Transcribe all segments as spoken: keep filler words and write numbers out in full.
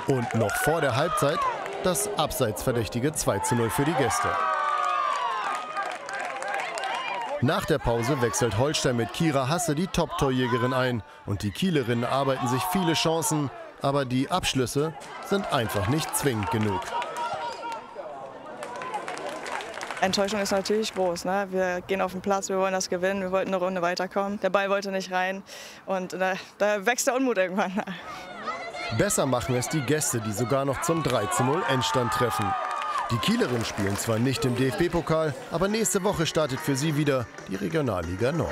Und noch vor der Halbzeit das abseitsverdächtige zwei zu null für die Gäste. Nach der Pause wechselt Holstein mit Kira Hasse die Top-Torjägerin ein. Und die Kielerinnen arbeiten sich viele Chancen, aber die Abschlüsse sind einfach nicht zwingend genug. Enttäuschung ist natürlich groß. Ne? Wir gehen auf den Platz, wir wollen das gewinnen, wir wollten eine Runde weiterkommen. Der Ball wollte nicht rein und da, da wächst der Unmut irgendwann. Besser machen es die Gäste, die sogar noch zum drei zu null Endstand treffen. Die Kielerinnen spielen zwar nicht im D F B-Pokal, aber nächste Woche startet für sie wieder die Regionalliga Nord.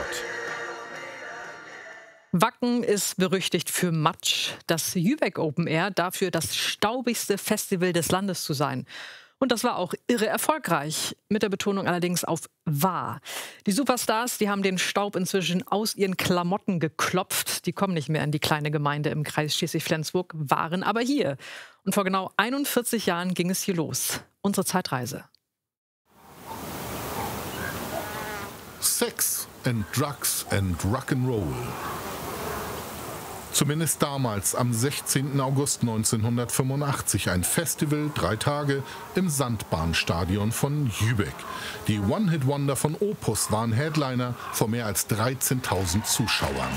Wacken ist berüchtigt für Matsch. Das Jübeck Open Air dafür das staubigste Festival des Landes zu sein. Und das war auch irre erfolgreich, mit der Betonung allerdings auf war. Die Superstars, die haben den Staub inzwischen aus ihren Klamotten geklopft. Die kommen nicht mehr in die kleine Gemeinde im Kreis Schleswig-Flensburg, waren aber hier. Und vor genau einundvierzig Jahren ging es hier los. Unsere Zeitreise. Sex and Drugs and Rock'n'Roll. Zumindest damals, am sechzehnten August neunzehnhundertfünfundachtzig, ein Festival, drei Tage, im Sandbahnstadion von Jübeck. Die One-Hit-Wonder von Opus waren Headliner vor mehr als dreizehntausend Zuschauern.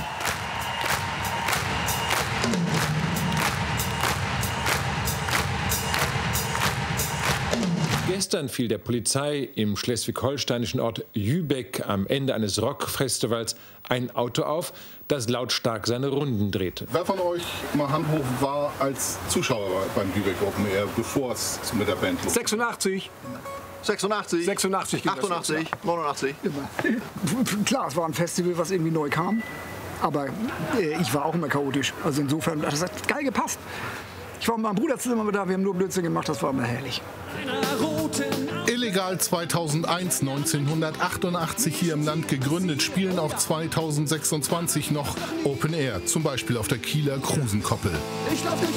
Gestern fiel der Polizei im schleswig-holsteinischen Ort Jübeck am Ende eines Rockfestivals ein Auto auf, das lautstark seine Runden drehte. Wer von euch mal Hand hoch war als Zuschauer beim Jübeck Open Air, bevor es mit der Band los? sechsundachtzig. sechsundachtzig. sechsundachtzig. achtundachtzig. neunundachtzig. Immer. Klar, es war ein Festival, was irgendwie neu kam. Aber äh, ich war auch immer chaotisch. Also insofern, das hat geil gepasst. Ich war mit meinem Bruder zusammen da, wir haben nur Blödsinn gemacht, das war immer herrlich. Illegal zweitausendeins, neunzehnhundertachtundachtzig hier im Land gegründet, spielen auch zweitausendsechsundzwanzig noch Open Air, zum Beispiel auf der Kieler Krusenkoppel.